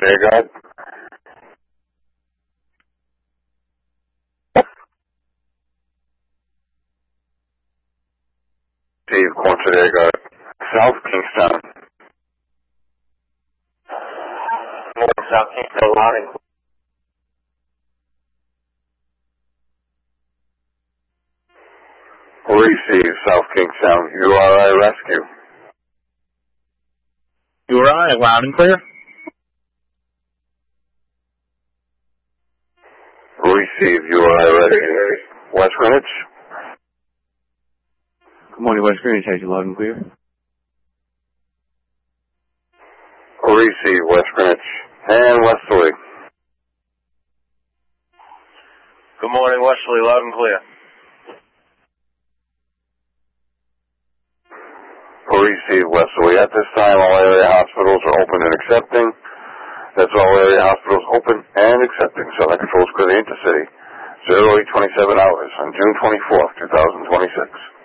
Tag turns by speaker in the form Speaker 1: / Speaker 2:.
Speaker 1: Air Guard. Steve, Quonset Air Guard. South Kingstown.
Speaker 2: South Kingstown, loud and clear.
Speaker 1: Receive South Kingstown. URI Rescue.
Speaker 3: URI, loud and clear.
Speaker 1: Receive URI Rescue. West Greenwich.
Speaker 4: Good morning, West Greenwich. Has you loud and clear?
Speaker 1: Receive West Greenwich. And Westerly.
Speaker 2: Good morning, Westerly, loud and clear.
Speaker 1: Receive Westerly. At this time, all area hospitals are open and accepting. That's all area hospitals open and accepting. Southern Controls clear the intercity. 0827 hours on June 24th, 2026.